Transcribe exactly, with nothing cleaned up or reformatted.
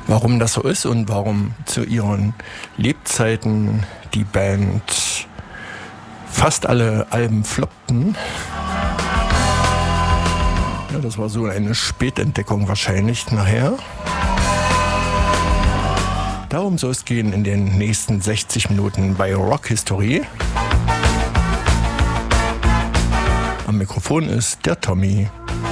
Warum das so ist und warum zu ihren Lebzeiten die Band fast alle Alben floppten. Ja, das war so eine Spätentdeckung wahrscheinlich nachher. Darum soll es gehen in den nächsten sechzig Minuten bei Rock History. Am Mikrofon ist der Tommy.